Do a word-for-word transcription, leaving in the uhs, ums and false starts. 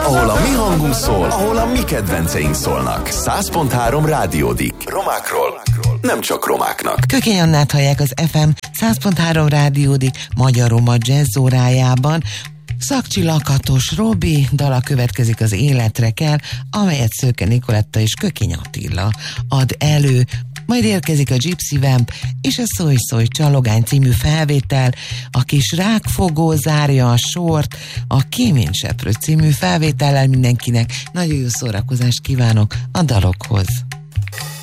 Ahol a mi hangunk szól, ahol a mi kedvenceink szólnak. száz pont három Rádiódik. Romákról, nem csak romáknak. Kökény Annát hallják az ef em száz pont három Rádiódik magyar-roma jazz órájában. Szakcsi Lakatos Robi dala következik, Az életre kell, amelyet Szőke Nikoletta és Kökény Attila ad elő. Majd érkezik a Gypsy Vamp és a Szólj Szólj Csalogány című felvétel, a kis rákfogó zárja a sort, a Kéményseprő című felvétellel. Mindenkinek nagyon jó szórakozást kívánok a dalokhoz.